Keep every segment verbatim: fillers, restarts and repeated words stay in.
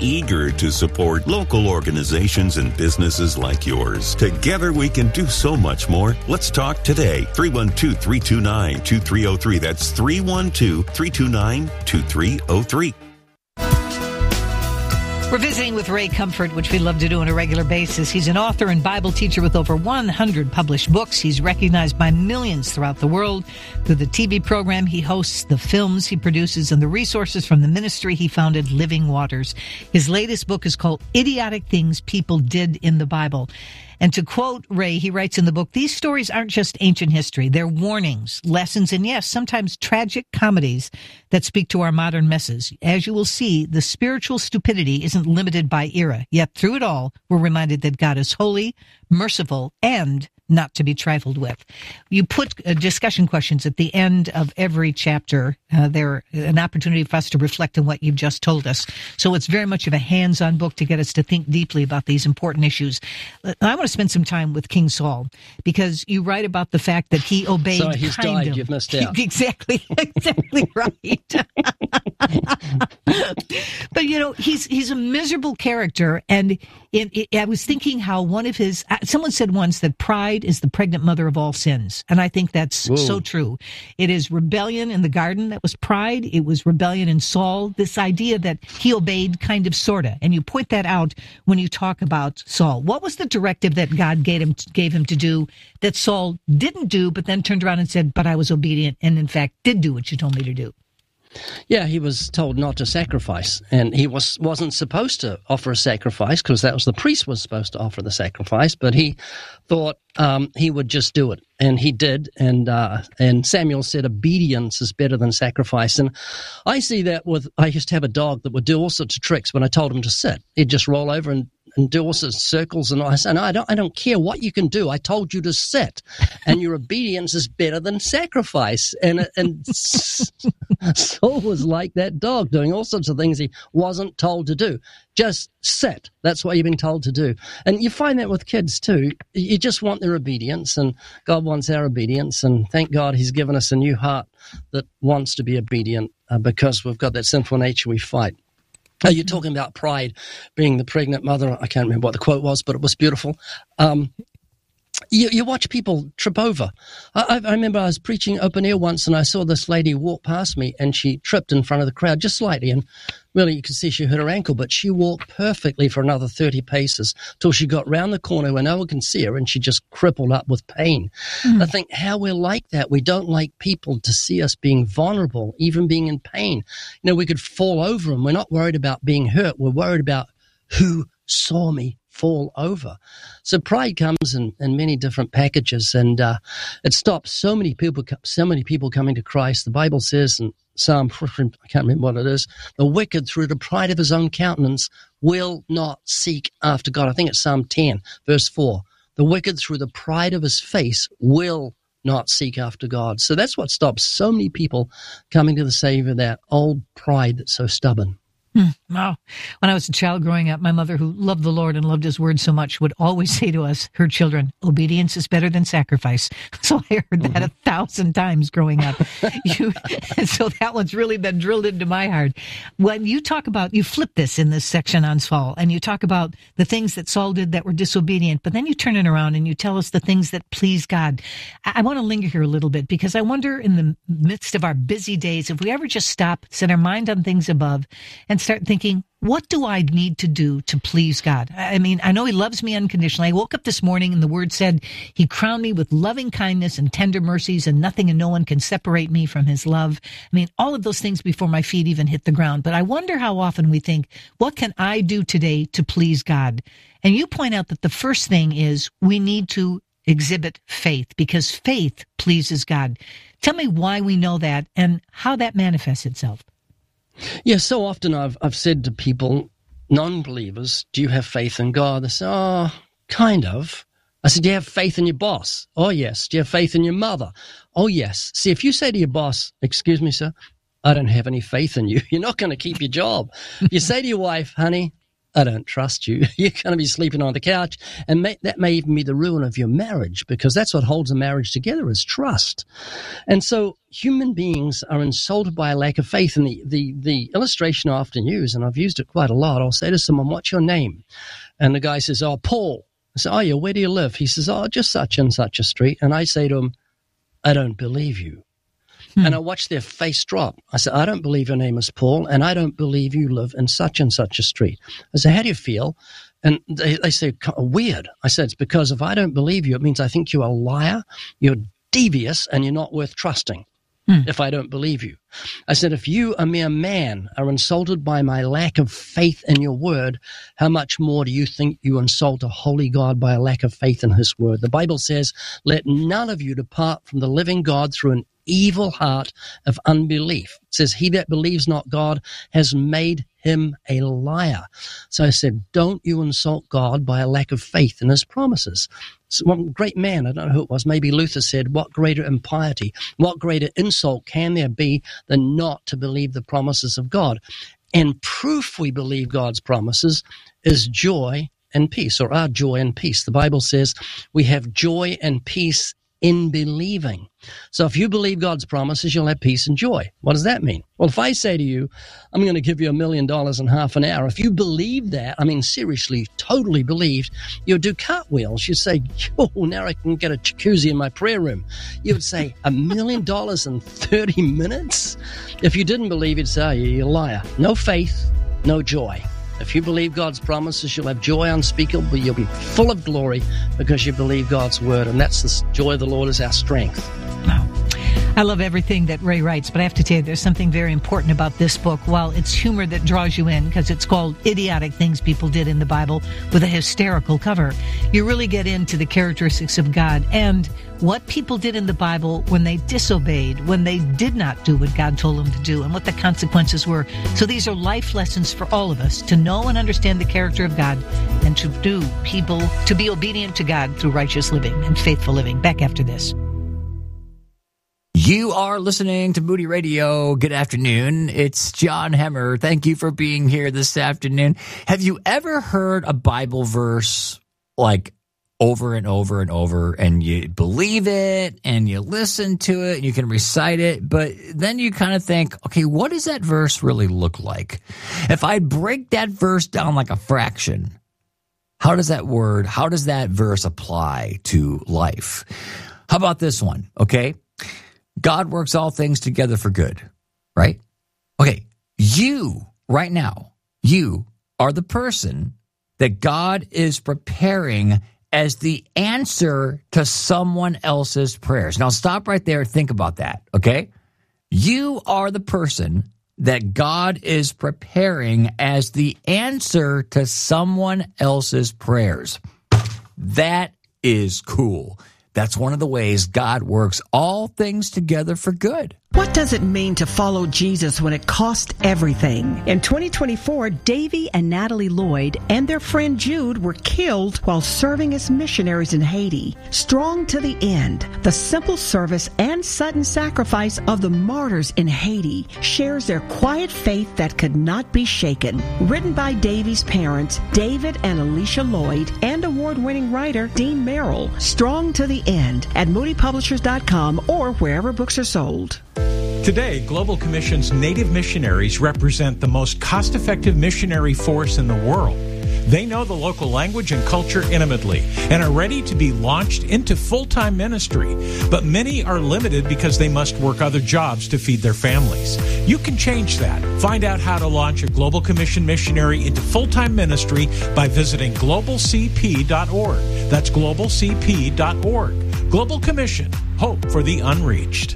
eager to support local organizations and businesses like yours. Together we can do so much more. Let's talk today. three one two, three two nine, two three zero three. That's three one two, three two nine, two three zero three. We're visiting with Ray Comfort, which we love to do on a regular basis. He's an author and Bible teacher with over one hundred published books. He's recognized by millions throughout the world. Through the T V program he hosts, the films he produces, and the resources from the ministry he founded, Living Waters. His latest book is called Idiotic Things People Did in the Bible. And to quote Ray, he writes in the book, these stories aren't just ancient history. They're warnings, lessons, and yes, sometimes tragic comedies that speak to our modern messes. As you will see, the spiritual stupidity isn't limited by era. Yet through it all, we're reminded that God is holy, merciful, and not to be trifled with. You put uh, discussion questions at the end of every chapter. Uh, they're an opportunity for us to reflect on what you've just told us. So it's very much of a hands-on book to get us to think deeply about these important issues. Uh, I want to spend some time with King Saul, because you write about the fact that he obeyed. Sorry, he's kind died. of, You've missed out. Exactly, exactly right. But you know, he's he's a miserable character, and it, it, I was thinking how one of his. Someone said once that pride is the pregnant mother of all sins, and I think that's Whoa. so true. It is rebellion in the garden that was pride. It was rebellion in Saul. This idea that he obeyed, kind of, sorta, and you point that out when you talk about Saul. What was the directive that God gave him gave him to do that Saul didn't do, but then turned around and said, "But I was obedient, and in fact did do what you told me to do"? Yeah, he was told not to sacrifice, and he was, wasn't supposed to offer a sacrifice, because that was the priest was supposed to offer the sacrifice, but he thought um, he would just do it, and he did, and uh, and Samuel said obedience is better than sacrifice. And I see that with, I used to have a dog that would do all sorts of tricks when I told him to sit. He'd just roll over and and do all sorts of circles, and I said, no, I don't, I don't care what you can do. I told you to sit, and your obedience is better than sacrifice. And and Saul was like that dog, doing all sorts of things he wasn't told to do. Just sit. That's what you've been told to do. And you find that with kids too. You just want their obedience, and God wants our obedience. And thank God He's given us a new heart that wants to be obedient, uh, because we've got that sinful nature we fight. Oh, you're talking about pride being the pregnant mother. I can't remember what the quote was, but it was beautiful. Um, you, you watch people trip over. I, I remember I was preaching open air once, and I saw this lady walk past me, and she tripped in front of the crowd just slightly, and really you could see she hurt her ankle, but she walked perfectly for another thirty paces till she got round the corner where no one can see her, and she just crippled up with pain. Mm. I think how we're like that. We don't like people to see us being vulnerable, even being in pain. You know, we could fall over them. We're not worried about being hurt. We're worried about who saw me fall over. So pride comes in, in many different packages, and uh, it stops so many people, so many people coming to Christ. The Bible says in Psalm, I can't remember what it is, the wicked through the pride of his own countenance will not seek after God. I think it's Psalm ten, verse four. The wicked through the pride of his face will not seek after God. So that's what stops so many people coming to the Savior, that old pride that's so stubborn. Hmm. Wow. When I was a child growing up, my mother, who loved the Lord and loved His Word so much, would always say to us, her children, obedience is better than sacrifice. So I heard that mm-hmm. a thousand times growing up. You, and so that one's really been drilled into my heart. When you talk about, you flip this in this section on Saul, and you talk about the things that Saul did that were disobedient, but then you turn it around and you tell us the things that please God. I, I want to linger here a little bit, because I wonder, in the midst of our busy days, if we ever just stop, set our mind on things above, and start thinking, what do I need to do to please God? I mean, I know He loves me unconditionally. I woke up this morning and the Word said He crowned me with loving kindness and tender mercies, and nothing and no one can separate me from His love. I mean, all of those things before my feet even hit the ground. But I wonder how often we think, what can I do today to please God? And you point out that the first thing is we need to exhibit faith, because faith pleases God. Tell me why we know that and how that manifests itself. Yeah, so often I've I've said to people, non-believers, do you have faith in God? They say, oh, kind of. I said, do you have faith in your boss? Oh, yes. Do you have faith in your mother? Oh, yes. See, if you say to your boss, excuse me, sir, I don't have any faith in you, you're not going to keep your job. You say to your wife, honey, I don't trust you. You're going to be sleeping on the couch. And may, that may even be the ruin of your marriage, because that's what holds a marriage together is trust. And so human beings are insulted by a lack of faith. And the, the, the illustration I often use, and I've used it quite a lot, I'll say to someone, what's your name? And the guy says, oh, Paul. I say, oh, yeah, where do you live? He says, oh, just such and such a street. And I say to him, I don't believe you. Hmm. And I watch their face drop. I say, I don't believe your name is Paul, and I don't believe you live in such and such a street. I say, how do you feel? And they, they say, weird. I said, it's because if I don't believe you, it means I think you're a liar, you're devious, and you're not worth trusting. Hmm. If I don't believe you. I said, if you, a mere man, are insulted by my lack of faith in your word, how much more do you think you insult a holy God by a lack of faith in his word? The Bible says, let none of you depart from the living God through an evil heart of unbelief. It says, he that believes not God has made him a liar. So I said, don't you insult God by a lack of faith in his promises. So one great man, I don't know who it was, maybe Luther said, what greater impiety, what greater insult can there be than not to believe the promises of God? And proof we believe God's promises is joy and peace, or our joy and peace. The Bible says we have joy and peace in believing. So if you believe God's promises, you'll have peace and joy. What does that mean? Well, if I say to you, I'm going to give you a million dollars in half an hour, if you believe that, I mean, seriously, totally believed, you'll do cartwheels. You'd say, oh, now I can get a jacuzzi in my prayer room. You would say, a million dollars in thirty minutes? If you didn't believe, you'd say, oh, you're a liar. No faith, no joy. If you believe God's promises, you'll have joy unspeakable. You'll be full of glory because you believe God's word. And that's the joy of the Lord is our strength. Wow. I love everything that Ray writes, but I have to tell you, there's something very important about this book. While it's humor that draws you in, because it's called Idiotic Things People Did in the Bible with a hysterical cover, you really get into the characteristics of God and what people did in the Bible when they disobeyed, when they did not do what God told them to do, and what the consequences were. So these are life lessons for all of us to know and understand the character of God and to do people, to be obedient to God through righteous living and faithful living. Back after this. You are listening to Moody Radio. Good afternoon. It's John Hemmer. Thank you for being here this afternoon. Have you ever heard a Bible verse like over and over and over, and you believe it and you listen to it and you can recite it, but then you kind of think, okay, what does that verse really look like? If I break that verse down like a fraction, how does that word, how does that verse apply to life? How about this one, okay? God works all things together for good, right? Okay, you, right now, you are the person that God is preparing as the answer to someone else's prayers. Now, stop right there and think about that, okay? You are the person that God is preparing as the answer to someone else's prayers. That is cool. That's one of the ways God works all things together for good. What does it mean to follow Jesus when it costs everything? In twenty twenty-four, Davy and Natalie Lloyd and their friend Jude were killed while serving as missionaries in Haiti. Strong to the end, the simple service and sudden sacrifice of the martyrs in Haiti shares their quiet faith that could not be shaken. Written by Davy's parents, David and Alicia Lloyd, and award-winning writer Dean Merrill. Strong to the end at moody publishers dot com or wherever books are sold. Today, Global Commission's Native missionaries represent the most cost-effective missionary force in the world. They know the local language and culture intimately and are ready to be launched into full-time ministry. But many are limited because they must work other jobs to feed their families. You can change that. Find out how to launch a Global Commission missionary into full-time ministry by visiting global c p dot org. That's global c p dot org. Global Commission, hope for the unreached.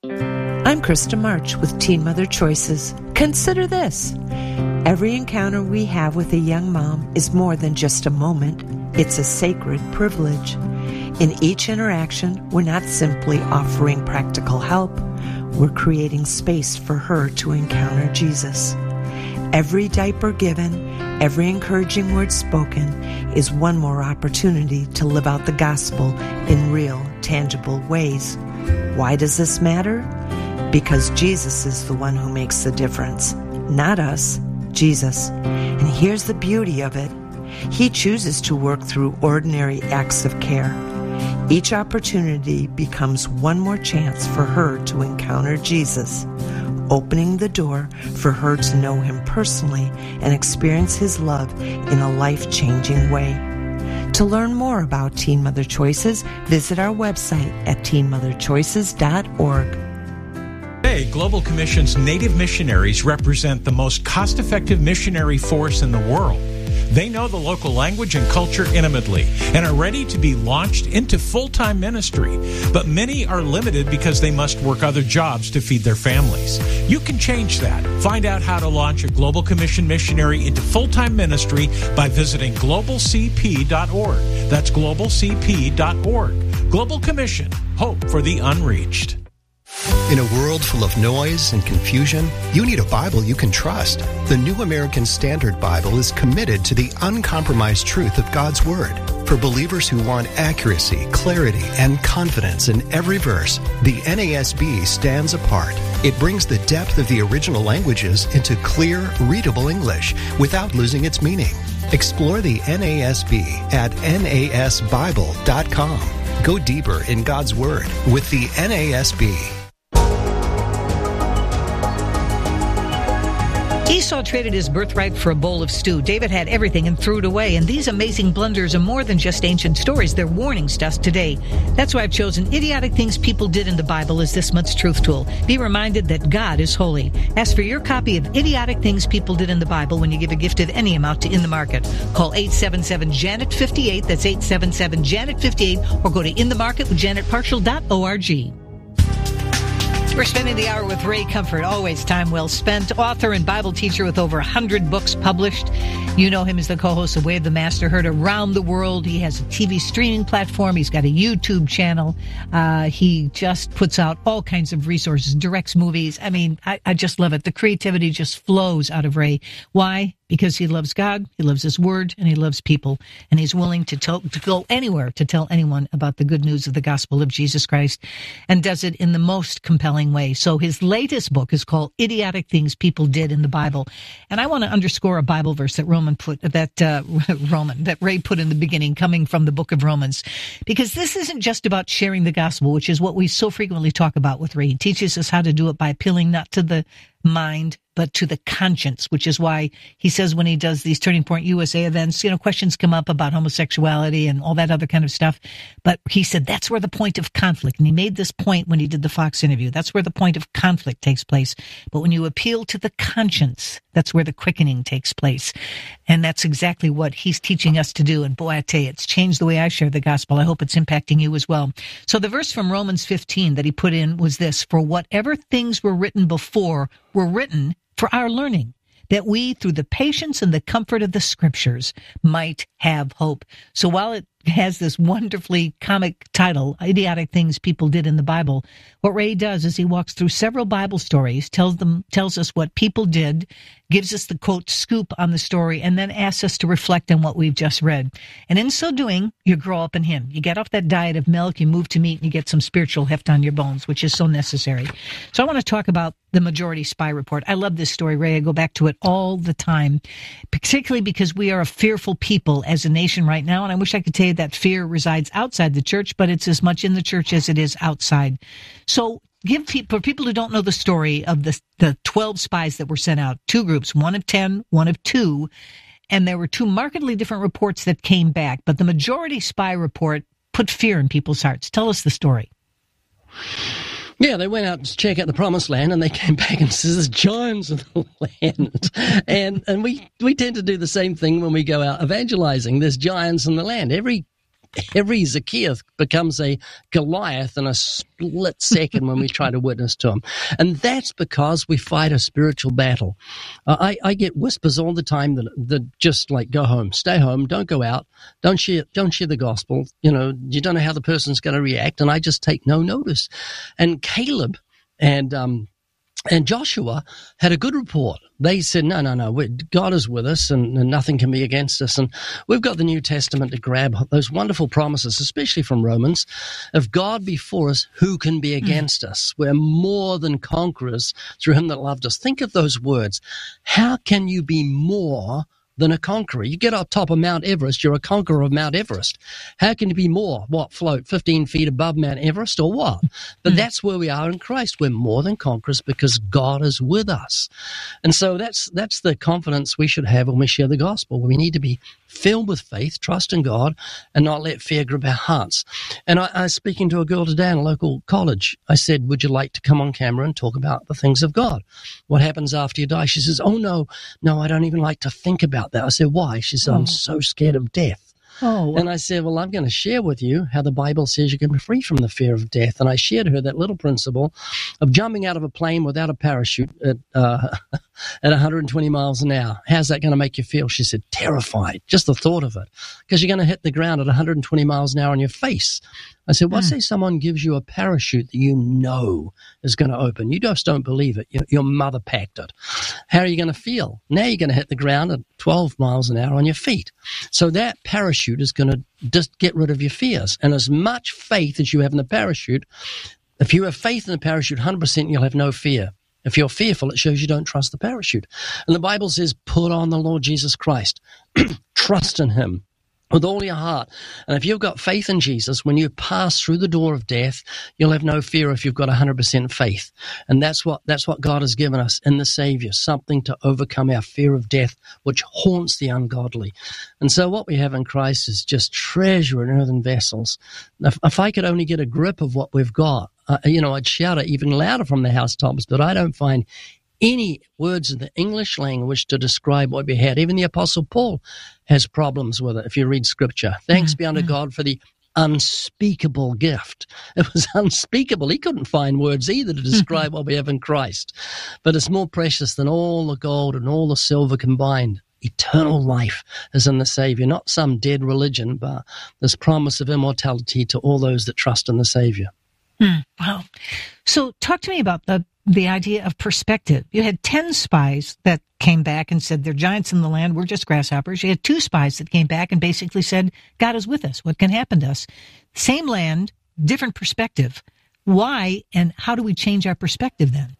I'm Krista March with Teen Mother Choices. Consider this. Every encounter we have with a young mom is more than just a moment. It's a sacred privilege. In each interaction, we're not simply offering practical help. We're creating space for her to encounter Jesus. Every diaper given, every encouraging word spoken is one more opportunity to live out the gospel in real, tangible ways. Why does this matter? Because Jesus is the one who makes the difference, not us. Jesus. And here's the beauty of it. He chooses to work through ordinary acts of care. Each opportunity becomes one more chance for her to encounter Jesus, opening the door for her to know him personally and experience his love in a life-changing way. To learn more about Teen Mother Choices, visit our website at teen mother choices dot org. Today, Global Commission's Native missionaries represent the most cost-effective missionary force in the world. They know the local language and culture intimately and are ready to be launched into full-time ministry. But many are limited because they must work other jobs to feed their families. You can change that. Find out how to launch a Global Commission missionary into full-time ministry by visiting global c p dot org. That's global c p dot org. Global Commission, hope for the unreached. In a world full of noise and confusion, you need a Bible you can trust. The New American Standard Bible is committed to the uncompromised truth of God's Word. For believers who want accuracy, clarity, and confidence in every verse, the N A S B stands apart. It brings the depth of the original languages into clear, readable English without losing its meaning. Explore the N A S B at N A S Bible dot com. Go deeper in God's Word with the N A S B. Esau traded his birthright for a bowl of stew. David had everything and threw it away. And these amazing blunders are more than just ancient stories. They're warnings to us today. That's why I've chosen Idiotic Things People Did in the Bible as this month's truth tool. Be reminded that God is holy. Ask for your copy of Idiotic Things People Did in the Bible when you give a gift of any amount to In the Market. Call eight seven seven, Janet fifty-eight. That's eight seven seven, Janet fifty-eight. Or go to in the market with janet partial dot org. We're spending the hour with Ray Comfort, always time well spent, author and Bible teacher with over one hundred books published. You know him as the co-host of Way of the Master, heard around the world. He has a T V streaming platform. He's got a YouTube channel. Uh, he just puts out all kinds of resources, directs movies. I mean, I, I just love it. The creativity just flows out of Ray. Why? Because he loves God, he loves his word, and he loves people. And he's willing to, tell, to go anywhere to tell anyone about the good news of the gospel of Jesus Christ, and does it in the most compelling way. So his latest book is called Idiotic Things People Did in the Bible. And I want to underscore a Bible verse that Roman put, that uh, Roman, that Ray put in the beginning, coming from the book of Romans. Because this isn't just about sharing the gospel, which is what we so frequently talk about with Ray. He teaches us how to do it by appealing not to the mind, but to the conscience, which is why he says when he does these Turning Point U S A events, you know, questions come up about homosexuality and all that other kind of stuff. But he said that's where the point of conflict, and he made this point when he did the Fox interview, that's where the point of conflict takes place. But when you appeal to the conscience, that's where the quickening takes place. And that's exactly what he's teaching us to do. And boy, I tell you, it's changed the way I share the gospel. I hope it's impacting you as well. So the verse from Romans fifteen that he put in was this: for whatever things were written before were written for our learning, that we, through the patience and the comfort of the scriptures, might have hope. So while it has this wonderfully comic title, Idiotic Things People Did in the Bible, what Ray does is he walks through several Bible stories, tells them, tells us what people did, gives us the, quote, scoop on the story, and then asks us to reflect on what we've just read. And in so doing, you grow up in him. You get off that diet of milk, you move to meat, and you get some spiritual heft on your bones, which is so necessary. So I want to talk about the Majority Spy Report. I love this story, Ray. I go back to it all the time, particularly because we are a fearful people as a nation right now, and I wish I could tell you that fear resides outside the church, but it's as much in the church as it is outside. So give people, for people who don't know the story of the, the twelve spies that were sent out, two groups, one of ten, one of two, and there were two markedly different reports that came back, but the Majority Spy Report put fear in people's hearts. Tell us the story. Yeah, they went out to check out the promised land, and they came back and said, there's giants in the land. and and we, we tend to do the same thing when we go out evangelizing. There's giants in the land. Every every Zacchaeus becomes a Goliath in a split second when we try to witness to him. And that's because we fight a spiritual battle. Uh, I, I get whispers all the time that, that just like, go home, stay home, don't go out, don't share, don't share the gospel. You know, you don't know how the person's going to react. And I just take no notice. And Caleb and, um, And Joshua had a good report. They said, no, no, no, we're, God is with us and, and nothing can be against us. And we've got the New Testament to grab those wonderful promises, especially from Romans. If God be for us, who can be against mm. us? We're more than conquerors through him that loved us. Think of those words. How can you be more than a conqueror? You get up top of Mount Everest, you're a conqueror of Mount Everest. How can you be more? What, float fifteen feet above Mount Everest or what? But that's where we are in Christ. We're more than conquerors because God is with us. And so that's that's the confidence we should have when we share the gospel. We need to be filled with faith, trust in God, and not let fear grip our hearts. And I, I was speaking to a girl today in a local college. I said, would you like to come on camera and talk about the things of God? What happens after you die? She says, oh, no, no, I don't even like to think about that. I said, why? She said, oh. I'm so scared of death. Oh, and I said, well, I'm going to share with you how the Bible says you can be free from the fear of death. And I shared her that little principle of jumping out of a plane without a parachute at uh, at one hundred twenty miles an hour. How's that going to make you feel? She said, terrified, just the thought of it, because you're going to hit the ground at one hundred twenty miles an hour on your face. I said, well, mm. say someone gives you a parachute that you know is going to open. You just don't believe it. Your, your mother packed it. How are you going to feel? Now you're going to hit the ground at twelve miles an hour on your feet. So that parachute is going to just get rid of your fears. And as much faith as you have in the parachute, if you have faith in the parachute, one hundred percent you'll have no fear. If you're fearful, it shows you don't trust the parachute. And the Bible says, put on the Lord Jesus Christ. Trust in him with all your heart. And if you've got faith in Jesus, when you pass through the door of death, you'll have no fear if you've got one hundred percent faith. And that's what that's what God has given us in the Savior, something to overcome our fear of death, which haunts the ungodly. And so what we have in Christ is just treasure in earthen vessels. If, if I could only get a grip of what we've got, uh, you know, I'd shout it even louder from the housetops, but I don't find any words in the English language to describe what we had. Even the Apostle Paul has problems with it if you read Scripture. Thanks mm-hmm. be unto God for the unspeakable gift. It was unspeakable. He couldn't find words either to describe what we have in Christ. But it's more precious than all the gold and all the silver combined. Eternal life is in the Savior, not some dead religion, but this promise of immortality to all those that trust in the Savior. Mm, wow. So talk to me about the the idea of perspective. You had ten spies that came back and said, they're giants in the land, we're just grasshoppers. You had two spies that came back and basically said, God is with us. What can happen to us? Same land, different perspective. Why and how do we change our perspective then?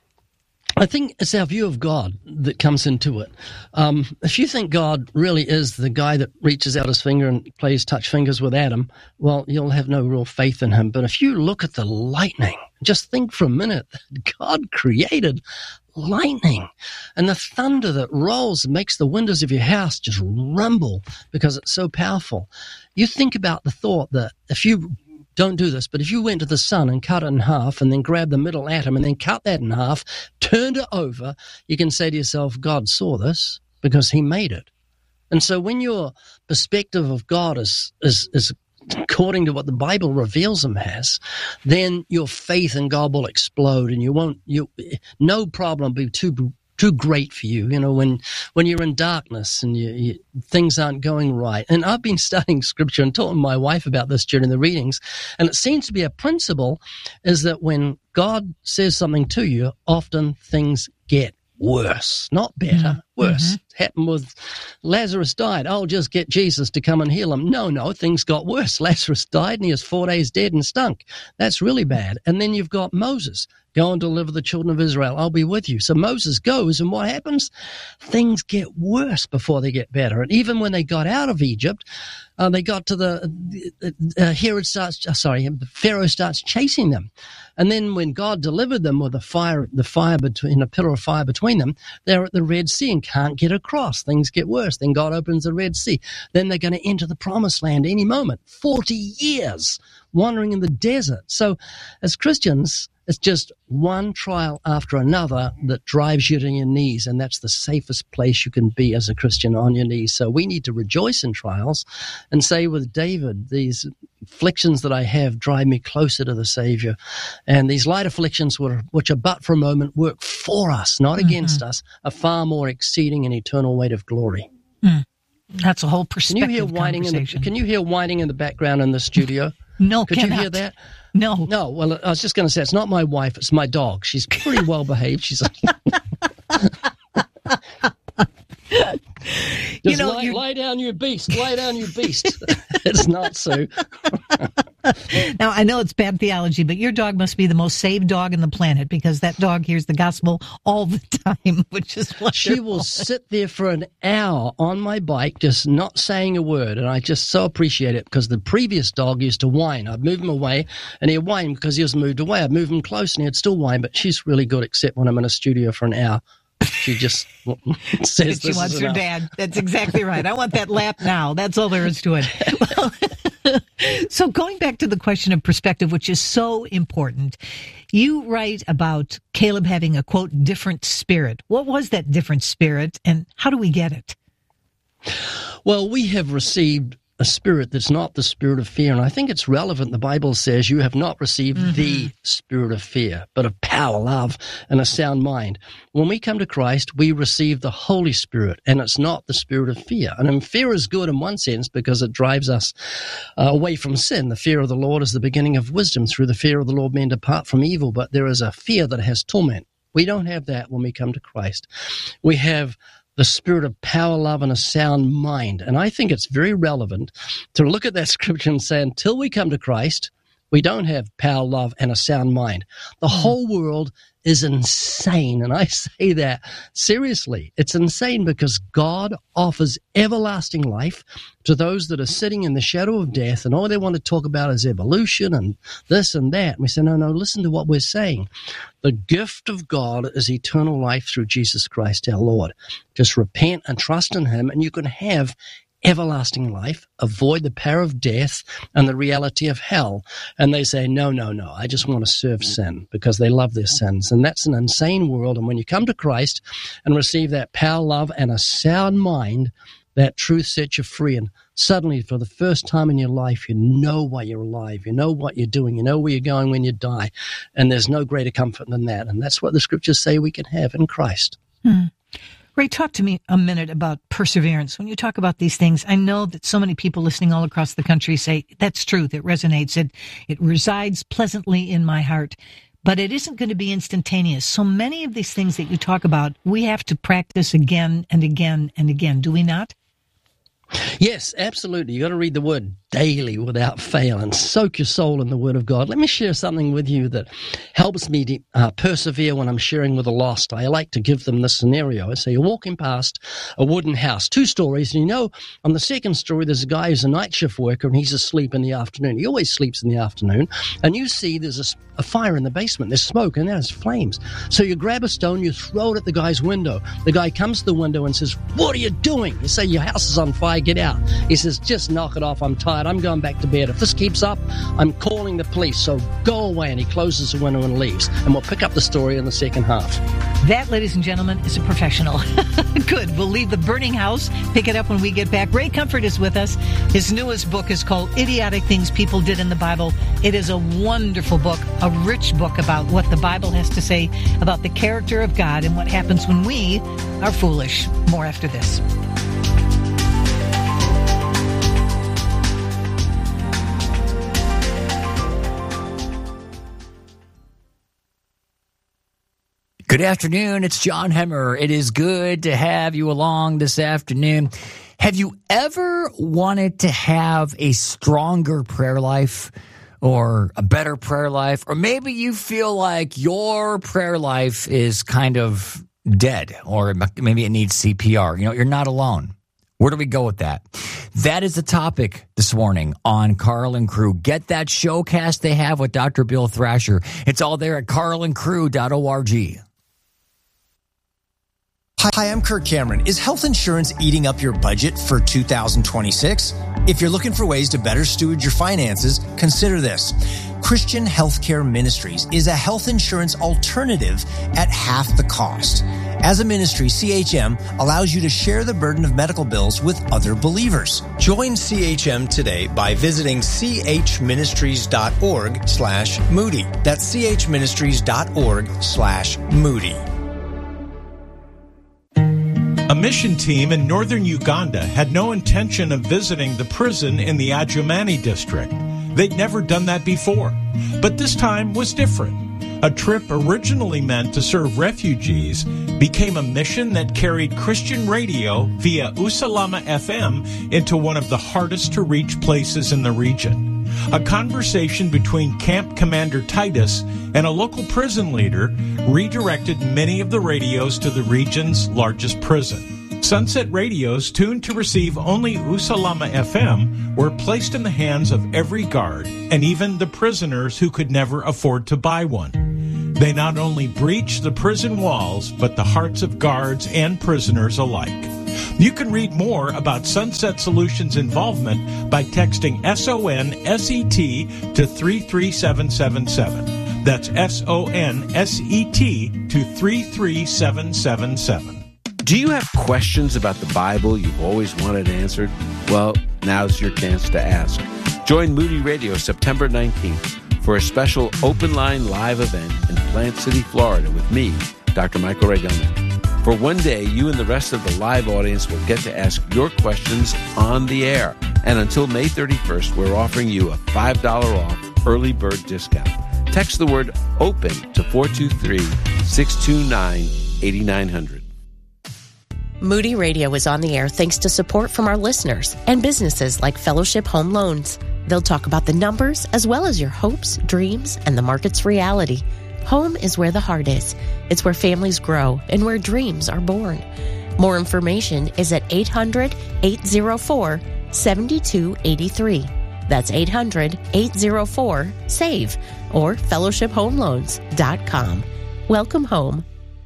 I think it's our view of God that comes into it. Um, if you think God really is the guy that reaches out his finger and plays touch fingers with Adam, well, you'll have no real faith in him. But if you look at the lightning, just think for a minute that God created lightning and the thunder that rolls and makes the windows of your house just rumble because it's so powerful. You think about the thought that if you don't do this, but if you went to the sun and cut it in half and then grabbed the middle atom and then cut that in half, turned it over, you can say to yourself, God saw this because he made it. And so when your perspective of God is, is, is according to what the Bible reveals him as, then your faith in God will explode and you won't, you, no problem will be too too great for you, you know, when when you're in darkness and you, you, things aren't going right. And I've been studying Scripture and talking to my wife about this during the readings, and it seems to be a principle is that when God says something to you, often things get worse, not better, mm-hmm. worse. Mm-hmm. Happened with Lazarus died. Oh, just get Jesus to come and heal him. No, no, things got worse. Lazarus died and he was four days dead and stunk. That's really bad. And then you've got Moses. Go and deliver the children of Israel. I'll be with you. So Moses goes, and what happens? Things get worse before they get better. And even when they got out of Egypt, uh, they got to the, uh, Herod starts, uh, sorry, Pharaoh starts chasing them. And then when God delivered them with the fire, the fire between, a pillar of fire between them, they're at the Red Sea and can't get across. Things get worse. Then God opens the Red Sea. Then they're going to enter the promised land any moment. forty years wandering in the desert. So as Christians, it's just one trial after another that drives you to your knees, and that's the safest place you can be as a Christian, on your knees. So we need to rejoice in trials and say with David, these afflictions that I have drive me closer to the Savior. And these light afflictions, which are but for a moment, work for us, not mm-hmm. against us, a far more exceeding and eternal weight of glory. Mm. That's a whole perspective can you hear whining conversation. In the, can you hear whining in the background in the studio? No, Could cannot. you hear that? No. No, well, I was just going to say, it's not my wife, it's my dog. She's pretty well behaved. She's Just you know, lie, lie down, you beast. Lie down, you beast. It's not Sue. Now, I know it's bad theology, but your dog must be the most saved dog on the planet, because that dog hears the gospel all the time, which is wonderful. She will sit there for an hour on my bike, just not saying a word, and I just so appreciate it, because the previous dog used to whine. I'd move him away, and he'd whine because he was moved away. I'd move him close, and he'd still whine, but she's really good, except when I'm in a studio for an hour. She just says she this wants is her enough. dad. That's exactly right. I want that lap now. That's all there is to it. Well, so going back to the question of perspective, which is so important, you write about Caleb having a, quote, different spirit. What was that different spirit, and how do we get it? Well, we have received a spirit that's not the spirit of fear. And I think it's relevant. The Bible says you have not received mm-hmm. the spirit of fear, but of power, love, and a sound mind. When we come to Christ, we receive the Holy Spirit, and it's not the spirit of fear. And then fear is good in one sense because it drives us uh, away from sin. The fear of the Lord is the beginning of wisdom. Through the fear of the Lord, men depart from evil. But there is a fear that has torment. We don't have that when we come to Christ. We have the spirit of power, love, and a sound mind. And I think it's very relevant to look at that scripture and say, until we come to Christ, we don't have power, love, and a sound mind. The mm. whole world is insane. And I say that seriously. It's insane because God offers everlasting life to those that are sitting in the shadow of death, and all they want to talk about is evolution and this and that. And we say, no, no, listen to what we're saying. The gift of God is eternal life through Jesus Christ our Lord. Just repent and trust in him, and you can have everlasting life, avoid the power of death and the reality of hell. And they say, no, no, no, I just want to serve sin, because they love their sins. And that's an insane world. And when you come to Christ and receive that power, love, and a sound mind, that truth sets you free. And suddenly, for the first time in your life, you know why you're alive. You know what you're doing. You know where you're going when you die. And there's no greater comfort than that. And that's what the scriptures say we can have in Christ. Hmm. Ray, talk to me a minute about perseverance. When you talk about these things, I know that so many people listening all across the country say, that's truth, it resonates, it, it resides pleasantly in my heart, but it isn't going to be instantaneous. So many of these things that you talk about, we have to practice again and again and again, do we not? Yes, absolutely. You got to read the word daily without fail and soak your soul in the word of God. Let me share something with you that helps me to uh, persevere when I'm sharing with the lost. I like to give them this scenario. I say, you're walking past a wooden house, two stories, and you know, on the second story, there's a guy who's a night shift worker, and he's asleep in the afternoon. He always sleeps in the afternoon, and you see there's a, a fire in the basement. There's smoke, and there's flames. So you grab a stone, you throw it at the guy's window. The guy comes to the window and says, what are you doing? You say, your house is on fire. Get out. He says, just knock it off. I'm tired. I'm going back to bed. If this keeps up, I'm calling the police. So go away. And he closes the window and leaves. And we'll pick up the story in the second half. That, ladies and gentlemen, is a professional. Good. We'll leave the burning house. Pick it up when we get back. Ray Comfort is with us. His newest book is called Idiotic Things People Did in the Bible. It is a wonderful book, a rich book about what the Bible has to say about the character of God and what happens when we are foolish. More after this. Good afternoon. It's John Hemmer. It is good to have you along this afternoon. Have you ever wanted to have a stronger prayer life or a better prayer life? Or maybe you feel like your prayer life is kind of dead, or maybe it needs C P R. You know, you're not alone. Where do we go with that? That is the topic this morning on Carl and Crew. Get that showcast they have with Doctor Bill Thrasher. It's all there at carl and crew dot org. Hi, I'm Kirk Cameron. Is health insurance eating up your budget for two thousand twenty-six? If you're looking for ways to better steward your finances, consider this. Christian Healthcare Ministries is a health insurance alternative at half the cost. As a ministry, C H M allows you to share the burden of medical bills with other believers. Join C H M today by visiting chministries.org slash Moody. That's chministries.org slash Moody. A mission team in northern Uganda had no intention of visiting the prison in the Adjumani district. They'd never done that before. But this time was different. A trip originally meant to serve refugees became a mission that carried Christian radio via Usalama F M into one of the hardest to reach places in the region. A conversation between Camp Commander Titus and a local prison leader redirected many of the radios to the region's largest prison. Sunset radios tuned to receive only Usalama F M were placed in the hands of every guard and even the prisoners who could never afford to buy one. They not only breached the prison walls, but the hearts of guards and prisoners alike. You can read more about Sunset Solutions' involvement by texting S O N S E T to three three seven seven seven. That's S O N S E T to three three seven seven seven. Do you have questions about the Bible you've always wanted answered? Well, now's your chance to ask. Join Moody Radio September nineteenth for a special open line live event in Plant City, Florida with me, Doctor Michael Regelman. For one day, you and the rest of the live audience will get to ask your questions on the air. And until May thirty-first, we're offering you a five dollars off early bird discount. Text the word OPEN to four two three, six two nine, eight nine zero zero. Moody Radio is on the air thanks to support from our listeners and businesses like Fellowship Home Loans. They'll talk about the numbers as well as your hopes, dreams, and the market's reality. Home is where the heart is. It's where families grow and where dreams are born. More information is at eight hundred, eight oh four, seven two eight three. That's eight hundred, eight oh four, S A V E or fellowship home loans dot com. Welcome home.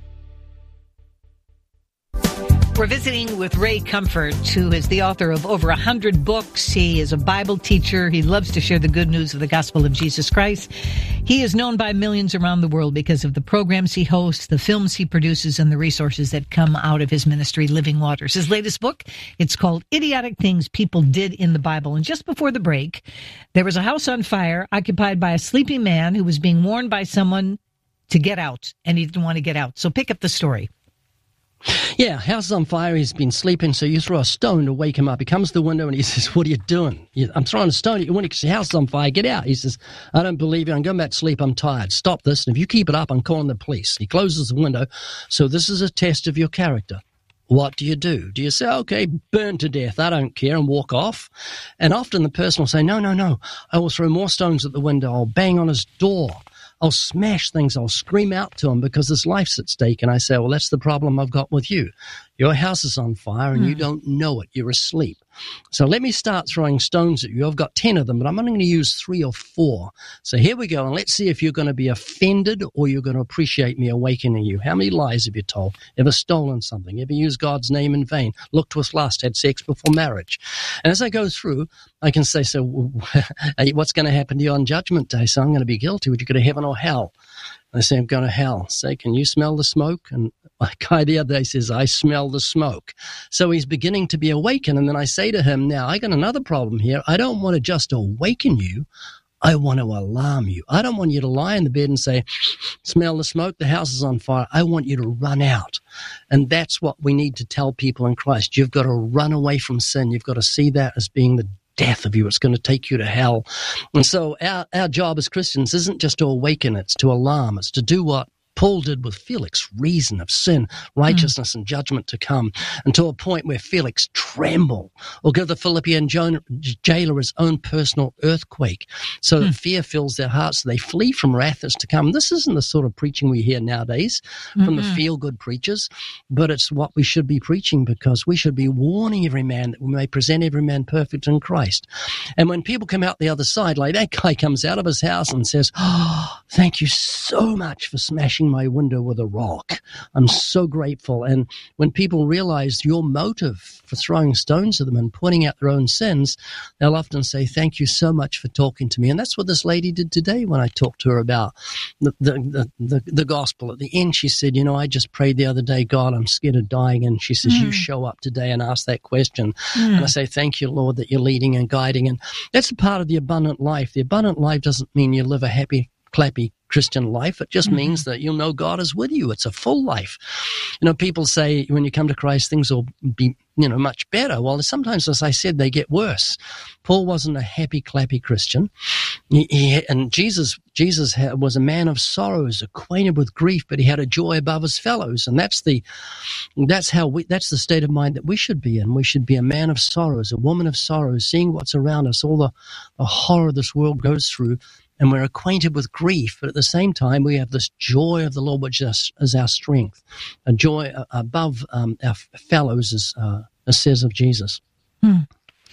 We're visiting with Ray Comfort, who is the author of over one hundred books. He is a Bible teacher. He loves to share the good news of the gospel of Jesus Christ. He is known by millions around the world because of the programs he hosts, the films he produces, and the resources that come out of his ministry, Living Waters. His latest book, it's called Idiotic Things People Did in the Bible. And just before the break, there was a house on fire occupied by a sleeping man who was being warned by someone to get out, and he didn't want to get out. So pick up the story. Yeah, house is on fire. He's been sleeping, so you throw a stone to wake him up. He comes to the window and he says, "What are you doing?" "I'm throwing a stone at your window because your house is on fire. Get out." He says, "I don't believe you. I'm going back to sleep. I'm tired. Stop this. And if you keep it up, I'm calling the police." He closes the window. "So this is a test of your character. What do you do? Do you say, okay, burn to death, I don't care," and walk off? And often the person will say, no, no, no. I will throw more stones at the window. I'll bang on his door. I'll smash things. I'll scream out to him because his life's at stake. And I say, well, that's the problem I've got with you. Your house is on fire and mm. you don't know it. You're asleep. So let me start throwing stones at you. I've got ten of them, but I'm only going to use three or four. So here we go. And let's see if you're going to be offended or you're going to appreciate me awakening you. How many lies have you told? Ever stolen something? Ever used God's name in vain? Looked with lust? Had sex before marriage? And as I go through, I can say, so what's going to happen to you on Judgment Day? So I'm going to be guilty. Would you go to heaven or hell? And I say, I'm going to hell. Say, can you smell the smoke? And my guy the other day says, I smell the smoke. So he's beginning to be awakened. And then I say to him, now, I got another problem here. I don't want to just awaken you. I want to alarm you. I don't want you to lie in the bed and say, smell the smoke, the house is on fire. I want you to run out. And that's what we need to tell people in Christ. You've got to run away from sin. You've got to see that as being the death of you. It's going to take you to hell. And so our, our job as Christians isn't just to awaken, it's to alarm. It's to do what Paul did with Felix, reason of sin, righteousness, mm. and judgment to come, until a point where Felix trembled, or give the Philippian jailer his own personal earthquake, so mm. that fear fills their hearts, so they flee from wrath that's to come. This isn't the sort of preaching we hear nowadays from mm-hmm. the feel-good preachers, but it's what we should be preaching, because we should be warning every man that we may present every man perfect in Christ. And when people come out the other side, like that guy comes out of his house and says, oh, thank you so much for smashing my window with a rock. I'm so grateful. And when people realize your motive for throwing stones at them and pointing out their own sins, they'll often say, thank you so much for talking to me. And that's what this lady did today when I talked to her about the, the, the, the, the gospel. At the end, she said, you know, I just prayed the other day, God, I'm scared of dying. And she says, mm. you show up today and ask that question. Mm. And I say, thank you, Lord, that you're leading and guiding. And that's a part of the abundant life. The abundant life doesn't mean you live a happy clappy Christian life. It just Mm-hmm. means that you'll know God is with you. It's a full life. You know, people say when you come to Christ, things will be, you know, much better. Well, sometimes, as I said, they get worse. Paul wasn't a happy, clappy Christian. He, he, and Jesus, Jesus had, was a man of sorrows, acquainted with grief, but he had a joy above his fellows. And that's the, that's how we, that's the state of mind that we should be in. We should be a man of sorrows, a woman of sorrows, seeing what's around us, all the, the horror this world goes through. And we're acquainted with grief, but at the same time, we have this joy of the Lord, which is, is our strength, a joy above um, our fellows, as, uh, as says of Jesus. Hmm.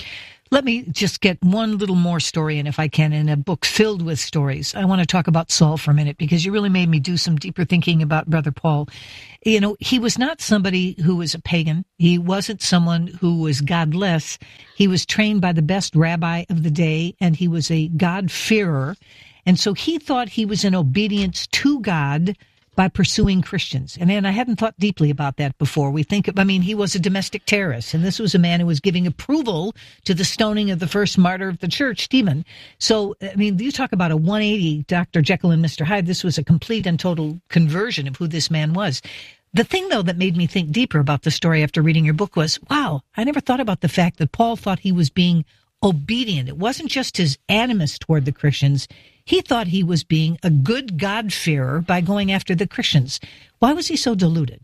Let me just get one little more story in, if I can, in a book filled with stories. I want to talk about Saul for a minute, because you really made me do some deeper thinking about Brother Paul. You know, he was not somebody who was a pagan. He wasn't someone who was godless. He was trained by the best rabbi of the day, and he was a God-fearer. And so he thought he was in obedience to God by pursuing Christians. And then I hadn't thought deeply about that before. We think, of, I mean, he was a domestic terrorist, and this was a man who was giving approval to the stoning of the first martyr of the church, Stephen. So, I mean, you talk about a one eighty, Doctor Jekyll and Mister Hyde. This was a complete and total conversion of who this man was. The thing, though, that made me think deeper about the story after reading your book was, wow, I never thought about the fact that Paul thought he was being obedient. It wasn't just his animus toward the Christians. He thought he was being a good God-fearer by going after the Christians. Why was he so deluded?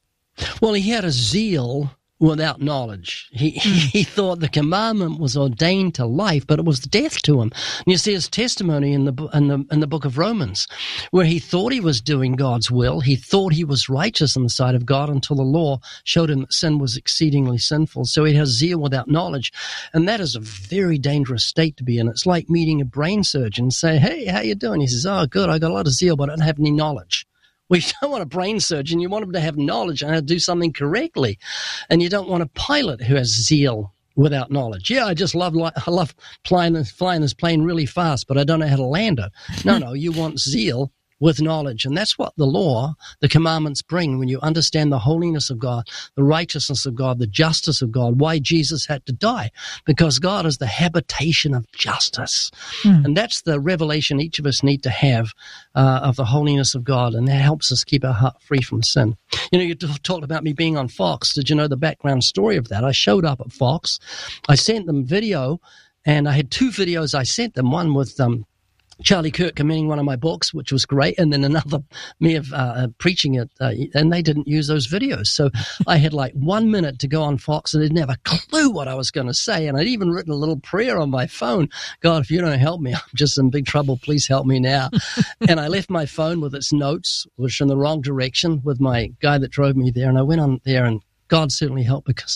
Well, he had a zeal without knowledge. He mm. he thought the commandment was ordained to life, but it was death to him. And you see his testimony in the in the in the book of Romans, where he thought he was doing God's will. He thought he was righteous in the sight of God until the law showed him that sin was exceedingly sinful. So he has zeal without knowledge, and that is a very dangerous state to be in. It's like meeting a brain surgeon and say, "Hey, how you doing?" He says, "Oh, good. I got a lot of zeal, but I don't have any knowledge." Well, you don't want a brain surgeon. You want him to have knowledge and how to do something correctly. And you don't want a pilot who has zeal without knowledge. Yeah, I just love I love flying this, flying this plane really fast, but I don't know how to land it. No, no, you want zeal with knowledge. And that's what the law, the commandments bring when you understand the holiness of God, the righteousness of God, the justice of God, why Jesus had to die, because God is the habitation of justice. Mm. And that's the revelation each of us need to have uh, of the holiness of God, and that helps us keep our heart free from sin. You know, you talked about me being on Fox. Did you know the background story of that? I showed up at Fox. I sent them video, and I had two videos I sent them, one with um, Charlie Kirk commending one of my books, which was great, and then another me of uh, preaching it, uh, and they didn't use those videos. So I had like one minute to go on Fox, and I didn't have a clue what I was going to say, and I'd even written a little prayer on my phone. God, if you don't help me, I'm just in big trouble. Please help me now. And I left my phone with its notes, which were in the wrong direction, with my guy that drove me there, and I went on there, and God certainly helped, because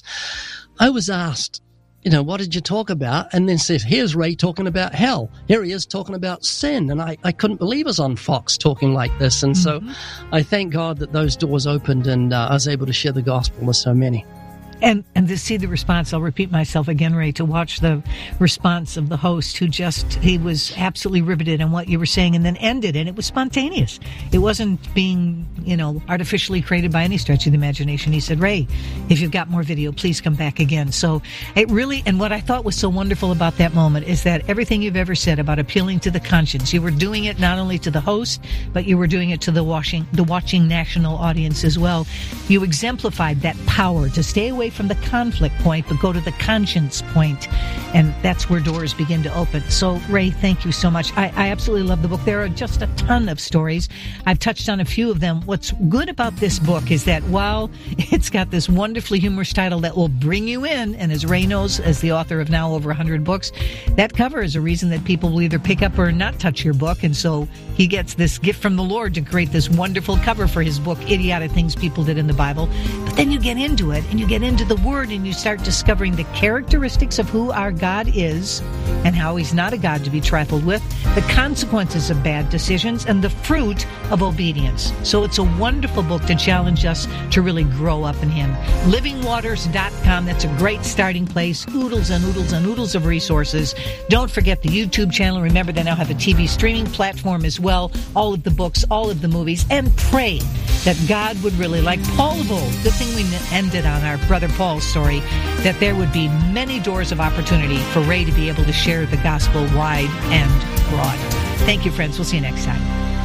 I was asked, you know, what did you talk about? And then says, here's Ray talking about hell. Here he is talking about sin. And I, I couldn't believe I was on Fox talking like this. And mm-hmm. so I thank God that those doors opened, and uh, I was able to share the gospel with so many. And and to see the response, I'll repeat myself again, Ray, to watch the response of the host, who just, he was absolutely riveted on what you were saying, and then ended, and it was spontaneous. It wasn't being, you know, artificially created by any stretch of the imagination. He said, Ray, if you've got more video, please come back again. So it really, and what I thought was so wonderful about that moment is that everything you've ever said about appealing to the conscience, you were doing it not only to the host, but you were doing it to the watching, the watching national audience as well. You exemplified that power to stay away from the conflict point, but go to the conscience point, and that's where doors begin to open. So, Ray, thank you so much. I, I absolutely love the book. There are just a ton of stories. I've touched on a few of them. What's good about this book is that while it's got this wonderfully humorous title that will bring you in, and as Ray knows, as the author of now over one hundred books, that cover is a reason that people will either pick up or not touch your book, and so he gets this gift from the Lord to create this wonderful cover for his book, Idiotic Things People Did in the Bible. But then you get into it, and you get into the Word, and you start discovering the characteristics of who our God is and how he's not a God to be trifled with, the consequences of bad decisions, and the fruit of obedience. So it's a wonderful book to challenge us to really grow up in him. living waters dot com, that's a great starting place. Oodles and oodles and oodles of resources. Don't forget the YouTube channel. Remember, they now have a T V streaming platform as well. All of the books, all of the movies, and pray that God would really, like Paul of old, the thing we ended on, our brother Paul's story, that there would be many doors of opportunity for Ray to be able to share the gospel wide and broad. Thank you, friends. We'll see you next time.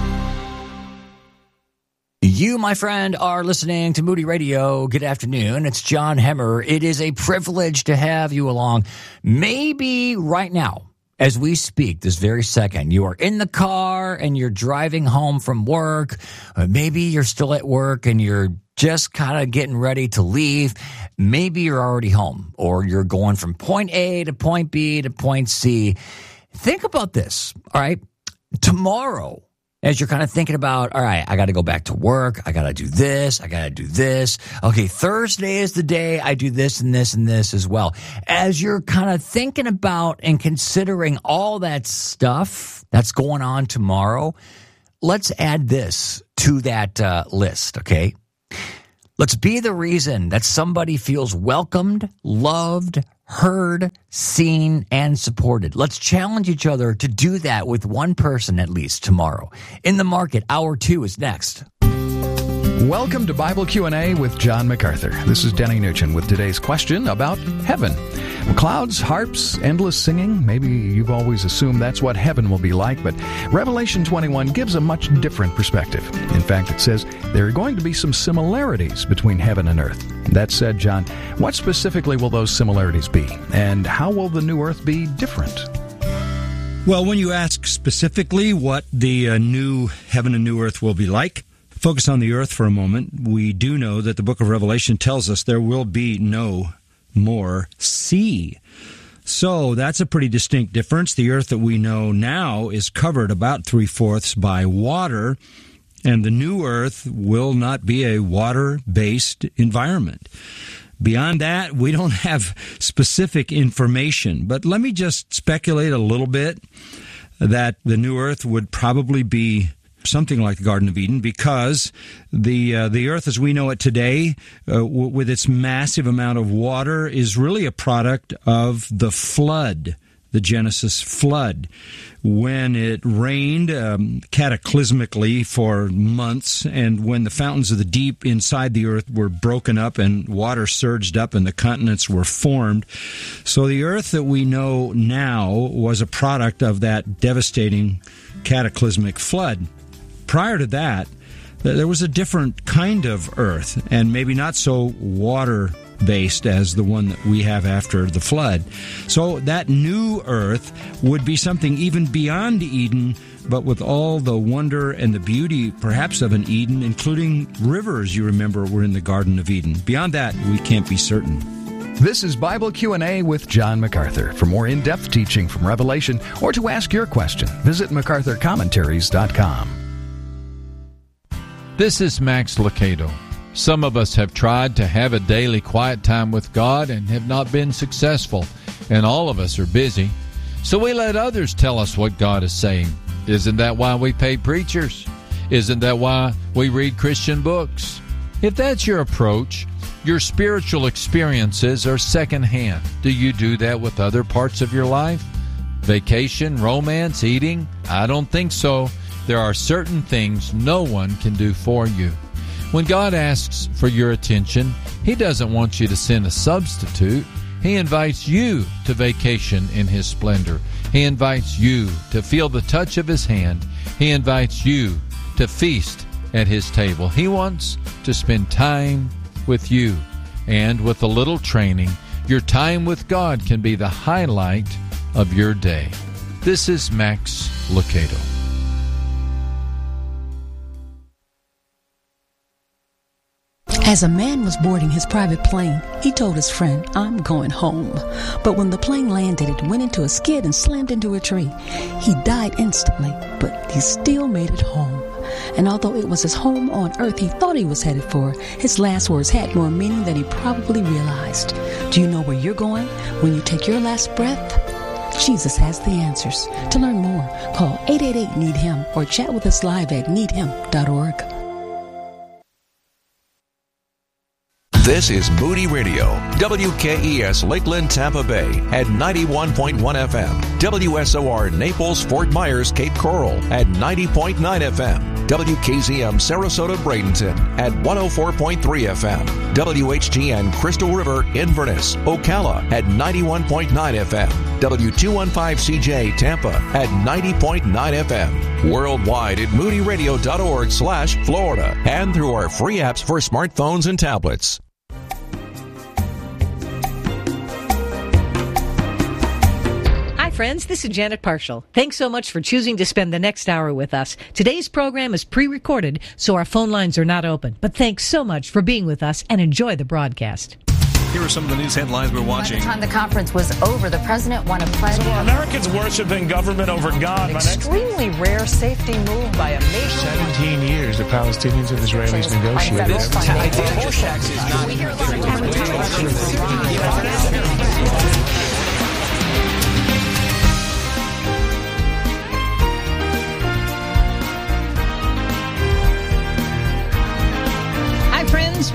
You, my friend, are listening to Moody Radio. Good afternoon. It's John Hemmer. It is a privilege to have you along. Maybe right now, as we speak, this very second, you are in the car and you're driving home from work. Or maybe you're still at work and you're just kind of getting ready to leave. Maybe you're already home, or you're going from point A to point B to point C. Think about this, all right? Tomorrow, as you're kind of thinking about, all right, I got to go back to work. I got to do this. I got to do this. Okay, Thursday is the day I do this and this and this as well. As you're kind of thinking about and considering all that stuff that's going on tomorrow, let's add this to that uh, list, okay? Let's be the reason that somebody feels welcomed, loved, heard, seen, and supported. Let's challenge each other to do that with one person at least tomorrow. In the Market, Hour two is next. Welcome to Bible Q and A with John MacArthur. This is Denny Nugent with today's question about heaven. Clouds, harps, endless singing. Maybe you've always assumed that's what heaven will be like, but Revelation twenty-one gives a much different perspective. In fact, it says there are going to be some similarities between heaven and earth. That said, John, what specifically will those similarities be? And how will the new earth be different? Well, when you ask specifically what the uh, new heaven and new earth will be like, focus on the earth for a moment. We do know that the book of Revelation tells us there will be no more sea. So that's a pretty distinct difference. The earth that we know now is covered about three-fourths by water, and the new earth will not be a water-based environment. Beyond that, we don't have specific information. But let me just speculate a little bit that the new earth would probably be something like the Garden of Eden, because the uh, the earth as we know it today, uh, w- with its massive amount of water, is really a product of the flood, the Genesis flood. When it rained um, cataclysmically for months, and when the fountains of the deep inside the earth were broken up and water surged up and the continents were formed. So the earth that we know now was a product of that devastating cataclysmic flood. Prior to that, there was a different kind of earth, and maybe not so water-based as the one that we have after the flood. So that new earth would be something even beyond Eden, but with all the wonder and the beauty, perhaps, of an Eden, including rivers, you remember, were in the Garden of Eden. Beyond that, we can't be certain. This is Bible Q and A with John MacArthur. For more in-depth teaching from Revelation, or to ask your question, visit macarthur commentaries dot com. This is Max Lucado. Some of us have tried to have a daily quiet time with God and have not been successful, and all of us are busy. So we let others tell us what God is saying. Isn't that why we pay preachers? Isn't that why we read Christian books? If that's your approach, your spiritual experiences are secondhand. Do you do that with other parts of your life? Vacation, romance, eating? I don't think so. There are certain things no one can do for you. When God asks for your attention, He doesn't want you to send a substitute. He invites you to vacation in His splendor. He invites you to feel the touch of His hand. He invites you to feast at His table. He wants to spend time with you. And with a little training, your time with God can be the highlight of your day. This is Max Lucado. As a man was boarding his private plane, he told his friend, "I'm going home." But when the plane landed, it went into a skid and slammed into a tree. He died instantly, but he still made it home. And although it was his home on earth he thought he was headed for, his last words had more meaning than he probably realized. Do you know where you're going when you take your last breath? Jesus has the answers. To learn more, call eight eight eight, need him or chat with us live at need him dot org. This is Moody Radio, W K E S Lakeland, Tampa Bay at ninety-one point one F M, W S O R Naples, Fort Myers, Cape Coral at ninety point nine F M, W K Z M Sarasota, Bradenton at one oh four point three F M, W H G N Crystal River, Inverness, Ocala at ninety-one point nine F M, W two fifteen C J Tampa at ninety point nine F M. Worldwide at moody radio dot org slash Florida and through our free apps for smartphones and tablets. Friends, this is Janet Parshall. Thanks so much for choosing to spend the next hour with us. Today's program is pre-recorded, so our phone lines are not open. But thanks so much for being with us and enjoy the broadcast. Here are some of the news headlines we're watching. By the time the conference was over, the president won a pledge. So Americans worshiping government over God. An extremely rare safety move by a major... seventeen years the Palestinians and Israelis negotiated. This tax is not... We hear a lot friends.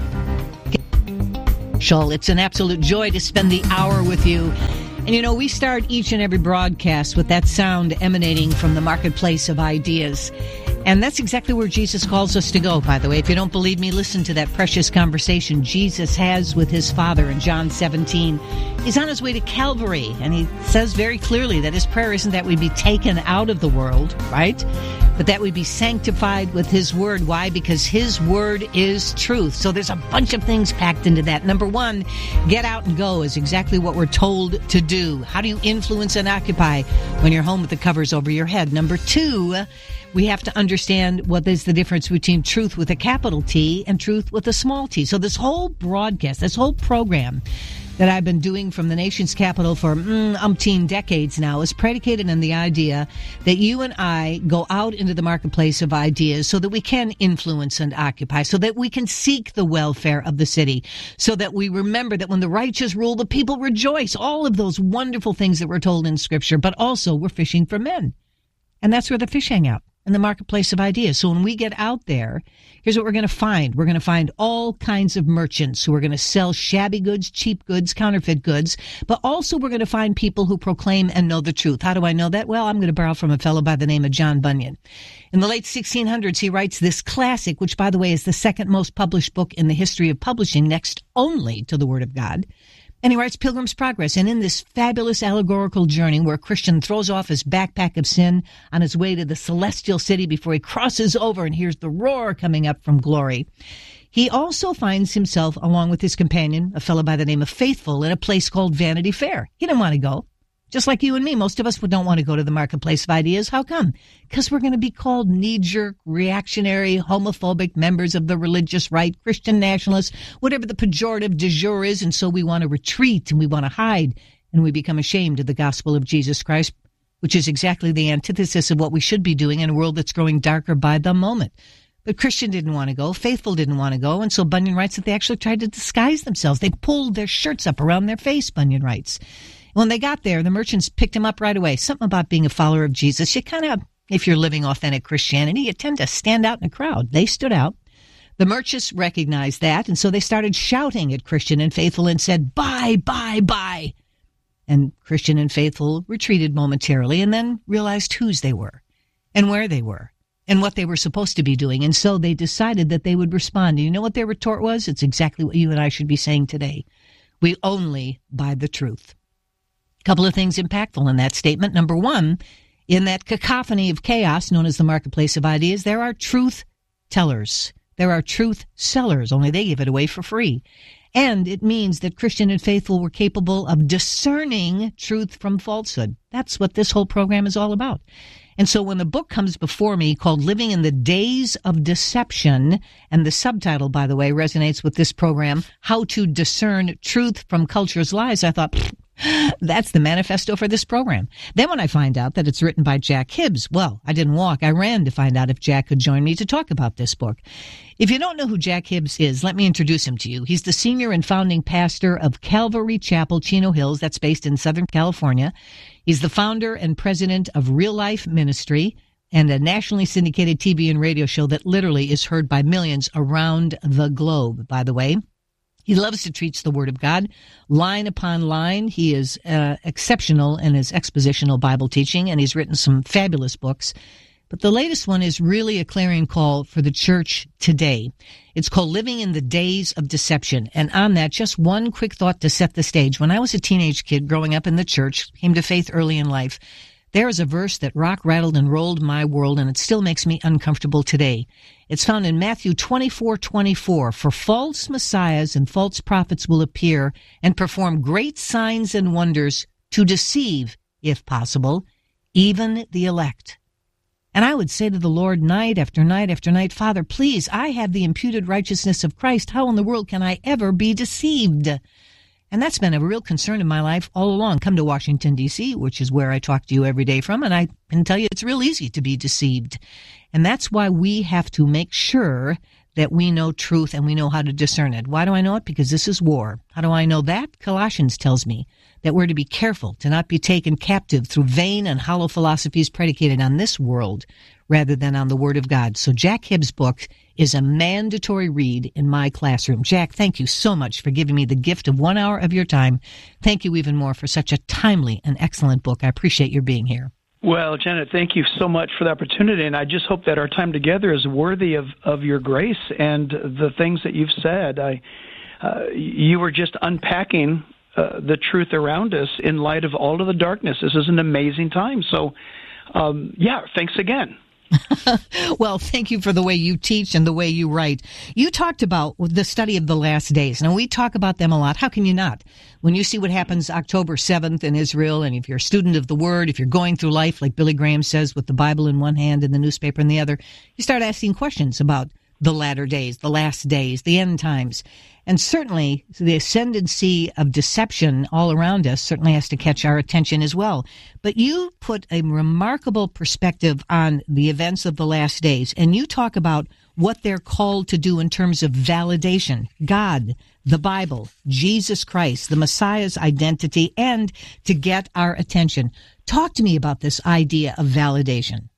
Joel, it's an absolute joy to spend the hour with you. And you know, we start each and every broadcast with that sound emanating from the marketplace of ideas. And that's exactly where Jesus calls us to go, by the way. If you don't believe me, listen to that precious conversation Jesus has with his Father in John seventeen. He's on his way to Calvary, and he says very clearly that his prayer isn't that we be taken out of the world, right? But that we be sanctified with his word. Why? Because his word is truth. So there's a bunch of things packed into that. Number one, get out and go is exactly what we're told to do. How do you influence and occupy when you're home with the covers over your head? Number two, we have to understand what is the difference between truth with a capital T and truth with a small t. So this whole broadcast, this whole program that I've been doing from the nation's capital for mm, umpteen decades now is predicated on the idea that you and I go out into the marketplace of ideas so that we can influence and occupy, so that we can seek the welfare of the city, so that we remember that when the righteous rule, the people rejoice. All of those wonderful things that we're told in Scripture, but also we're fishing for men. And that's where the fish hang out, in the marketplace of ideas. So when we get out there, here's what we're going to find. We're going to find all kinds of merchants who are going to sell shabby goods, cheap goods, counterfeit goods, but also we're going to find people who proclaim and know the truth. How do I know that? Well, I'm going to borrow from a fellow by the name of John Bunyan. In the late sixteen hundreds, he writes this classic, which, by the way, is the second most published book in the history of publishing, next only to the Word of God. And he writes Pilgrim's Progress. And in this fabulous allegorical journey where a Christian throws off his backpack of sin on his way to the celestial city before he crosses over and hears the roar coming up from glory, he also finds himself, along with his companion, a fellow by the name of Faithful, in a place called Vanity Fair. He didn't want to go. Just like you and me, most of us don't want to go to the marketplace of ideas. How come? Because we're going to be called knee-jerk, reactionary, homophobic members of the religious right, Christian nationalists, whatever the pejorative du jour is, and so we want to retreat and we want to hide, and we become ashamed of the gospel of Jesus Christ, which is exactly the antithesis of what we should be doing in a world that's growing darker by the moment. But Christian didn't want to go, Faithful didn't want to go, and so Bunyan writes that they actually tried to disguise themselves. They pulled their shirts up around their face, Bunyan writes. When they got there, the merchants picked him up right away. Something about being a follower of Jesus. You kind of, if you're living authentic Christianity, you tend to stand out in a crowd. They stood out. The merchants recognized that, and so they started shouting at Christian and Faithful and said, "Buy, buy, buy." And Christian and Faithful retreated momentarily and then realized whose they were and where they were and what they were supposed to be doing. And so they decided that they would respond. And you know what their retort was? It's exactly what you and I should be saying today. We only buy the truth. Couple of things impactful in that statement. Number one, in that cacophony of chaos known as the marketplace of ideas, there are truth tellers. There are truth sellers, only they give it away for free. And it means that Christian and Faithful were capable of discerning truth from falsehood. That's what this whole program is all about. And so when the book comes before me called Living in the Days of Deception, and the subtitle, by the way, resonates with this program, How to Discern Truth from Culture's Lies, I thought, that's the manifesto for this program. Then when I find out that it's written by Jack Hibbs, well, I didn't walk. I ran to find out if Jack could join me to talk about this book. If you don't know who Jack Hibbs is, let me introduce him to you. He's the senior and founding pastor of Calvary Chapel, Chino Hills. That's based in Southern California. He's the founder and president of Real Life Ministry, and a nationally syndicated T V and radio show that literally is heard by millions around the globe, by the way. He loves to teach the Word of God, line upon line. He is uh, exceptional in his expositional Bible teaching, and he's written some fabulous books. But the latest one is really a clarion call for the church today. It's called Living in the Days of Deception. And on that, just one quick thought to set the stage. When I was a teenage kid growing up in the church, came to faith early in life, there is a verse that rock rattled and rolled my world, and it still makes me uncomfortable today. It's found in Matthew twenty-four twenty-four. For false messiahs and false prophets will appear and perform great signs and wonders to deceive, if possible, even the elect. And I would say to the Lord night after night after night, Father, please, I have the imputed righteousness of Christ. How in the world can I ever be deceived? And that's been a real concern in my life all along. Come to Washington, D C, which is where I talk to you every day from, and I can tell you it's real easy to be deceived. And that's why we have to make sure that we know truth and we know how to discern it. Why do I know it? Because this is war. How do I know that? Colossians tells me that we're to be careful to not be taken captive through vain and hollow philosophies predicated on this world rather than on the Word of God. So Jack Hibbs' book is a mandatory read in my classroom. Jack, thank you so much for giving me the gift of one hour of your time. Thank you even more for such a timely and excellent book. I appreciate your being here. Well, Janet, thank you so much for the opportunity, and I just hope that our time together is worthy of, of your grace and the things that you've said. I, uh, you were just unpacking uh, the truth around us in light of all of the darkness. This is an amazing time. So, um, yeah, thanks again. Well, thank you for the way you teach and the way you write. You talked about the study of the last days. Now, we talk about them a lot. How can you not? When you see what happens October seventh in Israel, and if you're a student of the Word, if you're going through life, like Billy Graham says, with the Bible in one hand and the newspaper in the other, you start asking questions about the latter days, the last days, the end times. And certainly the ascendancy of deception all around us certainly has to catch our attention as well. But you put a remarkable perspective on the events of the last days, and you talk about what they're called to do in terms of validation. God, the Bible, Jesus Christ, the Messiah's identity, and to get our attention. Talk to me about this idea of validation.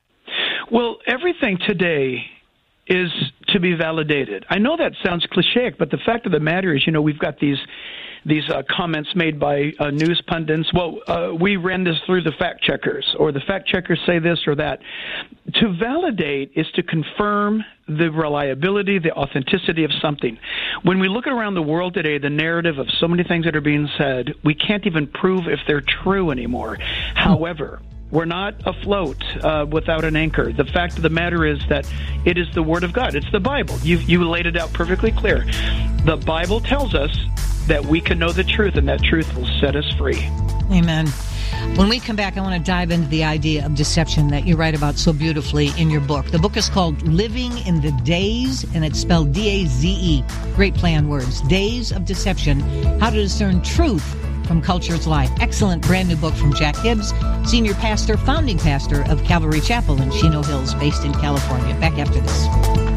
Well, everything today is to be validated. I know that sounds cliche, but the fact of the matter is, you know, we've got these these uh, comments made by uh, news pundits. Well, uh, we ran this through the fact checkers, or the fact checkers say this or that. To validate is to confirm the reliability, the authenticity of something. When we look around the world today, the narrative of so many things that are being said, we can't even prove if they're true anymore. However, we're not afloat uh, without an anchor. The fact of the matter is that it is the Word of God. It's the Bible. You you laid it out perfectly clear. The Bible tells us that we can know the truth, and that truth will set us free. Amen. When we come back, I want to dive into the idea of deception that you write about so beautifully in your book. The book is called Living in the Days, and it's spelled D A Z E. Great play on words. Days of Deception, How to Discern Truth from Culture's Life. Excellent brand new book from Jack Hibbs, senior pastor, founding pastor of Calvary Chapel in Chino Hills, based in California. Back after this.